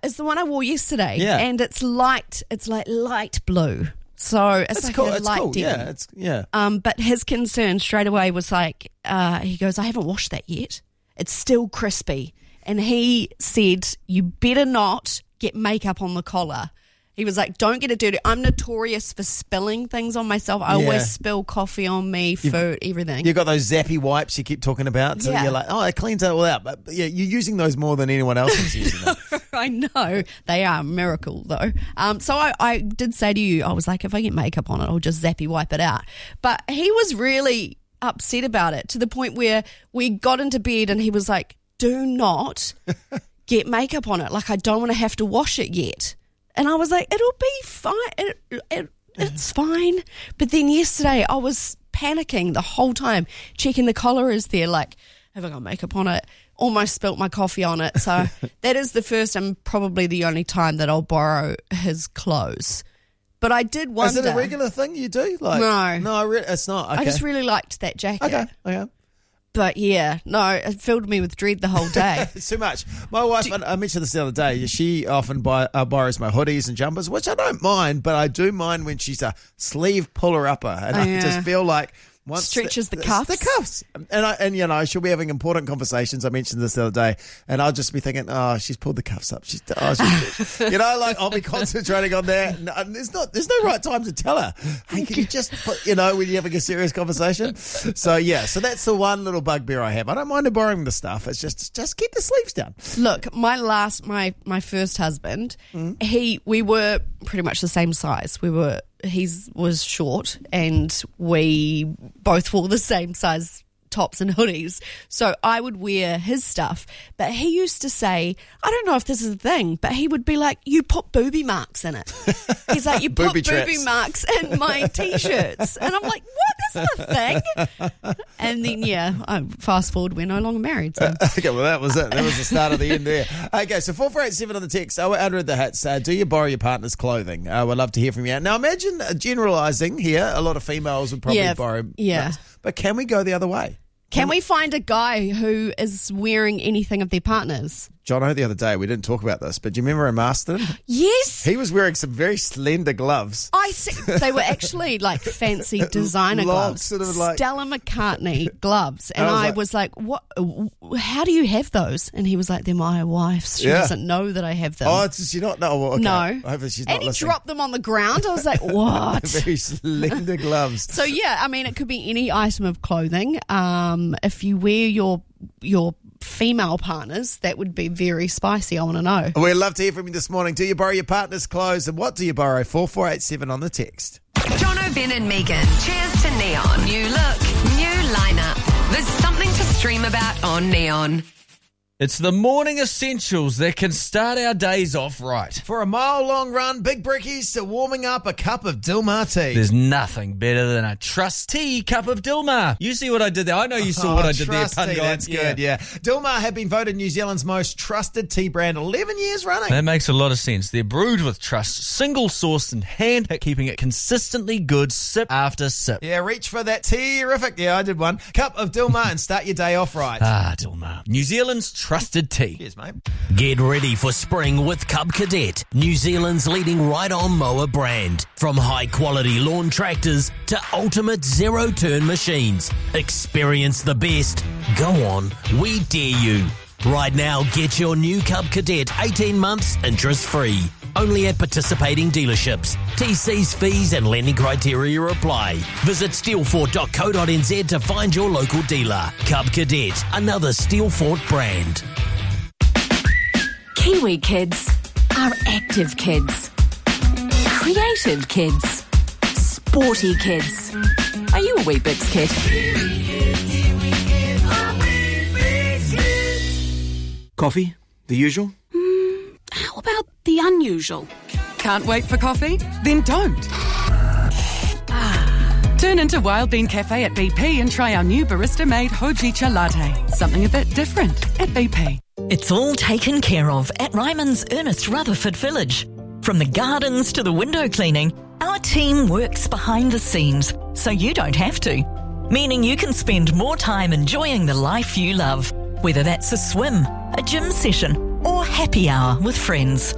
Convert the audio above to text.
It's the one I wore yesterday. Yeah. And it's light. It's like light blue. So it's like cool. a It's light cool. denim. Yeah. But his concern straight away was like, he goes, I haven't washed that yet. It's still crispy. And he said, you better not get makeup on the collar. He was like, don't get it dirty. I'm notorious for spilling things on myself. I always spill coffee on me, food, everything. You've got those zappy wipes you keep talking about. So you're like, oh, it cleans it all out. But yeah, you're using those more than anyone else is using them. I know. They are a miracle, though. So I did say to you, I was like, if I get makeup on it, I'll just zappy wipe it out. But he was really upset about it to the point where we got into bed and he was like, do not get makeup on it. Like, I don't want to have to wash it yet. And I was like, it'll be fine. It's fine. But then yesterday I was panicking the whole time, checking the collar is there, like, have I got makeup on it? Almost spilt my coffee on it. So that is the first and probably the only time that I'll borrow his clothes. But I did wonder. Is it a regular thing you do? Like, no, it's not. Okay. I just really liked that jacket. Okay. But yeah, no, it filled me with dread the whole day. It's too much. My wife, I mentioned this the other day, she often borrows my hoodies and jumpers, which I don't mind, but I do mind when she's a sleeve puller-upper. And I just feel like once stretches the cuffs. The cuffs. And you know, she'll be having important conversations. I mentioned this the other day, and I'll just be thinking, oh, she's pulled the cuffs up. She's you know, like I'll be concentrating on that. No, there's no right time to tell her, hey, can you just put, you know, when you're having a serious conversation. So yeah, so that's the one little bugbear I have. I don't mind her borrowing the stuff. It's just keep the sleeves down. Look, my first husband, we were pretty much the same size. He was short and we both wore the same size tops and hoodies. So I would wear his stuff. But he used to say, I don't know if this is a thing, but he would be like, you put booby marks in it. He's like, you put booby marks in my T-shirts. And I'm like, what is the thing? And then, fast forward, we're no longer married. So. Okay, well, that was it. That was the start of the end there. Okay, so 4487 on the text, 0800 the hits. Do you borrow your partner's clothing? We'd love to hear from you. Now, imagine generalising here. A lot of females would probably borrow. Yeah. But can we go the other way? Can we find a guy who is wearing anything of their partners? Jono, the other day, we didn't talk about this, but do you remember in Marston? Yes. He was wearing some very slender gloves. I see. They were actually like fancy designer gloves. Sort of like Stella McCartney gloves. And I was like, what? How do you have those? And he was like, they're my wife's. She doesn't know that I have them. Oh, does she not know? Well, okay. No. Hopefully she's not and he listening. dropped them on the ground. I was like, what? Very slender gloves. So, yeah, I mean, it could be any item of clothing. If you wear your female partners, that would be very spicy. I want to know. We'd love to hear from you this morning. Do you borrow your partner's clothes, and what do you borrow? 4487 on the text. Jono, Ben and Megan. Cheers to Neon. New look, new lineup. There's something to stream about on Neon. It's the morning essentials that can start our days off right. For a mile-long run, big brickies to warming up a cup of Dilmah tea. There's nothing better than a trustee cup of Dilmah. You see what I did there? I know you saw what I did there, pun guy. That's good, yeah. Dilmah have been voted New Zealand's most trusted tea brand 11 years running. That makes a lot of sense. They're brewed with trust, single-sourced and hand-picked, keeping it consistently good sip after sip. Yeah, reach for that tea-rific. Yeah, I did one. Cup of Dilmah and start your day off right. Dilmah. New Zealand's trusted tea. Cheers, mate. Get ready for spring with Cub Cadet, New Zealand's leading ride-on mower brand. From high-quality lawn tractors to ultimate zero-turn machines. Experience the best. Go on, we dare you. Right now, get your new Cub Cadet 18 months interest-free. Only at participating dealerships. TC's fees and lending criteria apply. Visit steelfort.co.nz to find your local dealer. Cub Cadet, another Steelfort brand. Kiwi kids are active kids, creative kids, sporty kids. Are you a Weet-Bix kid? Coffee? The usual? How about the unusual? Can't wait for coffee? Then don't. Turn into Wild Bean Cafe at BP and try our new barista-made Hojicha latte. Something a bit different at BP. It's all taken care of at Ryman's Ernest Rutherford Village. From the gardens to the window cleaning, our team works behind the scenes so you don't have to. Meaning you can spend more time enjoying the life you love, whether that's a swim, a gym session, or happy hour with friends.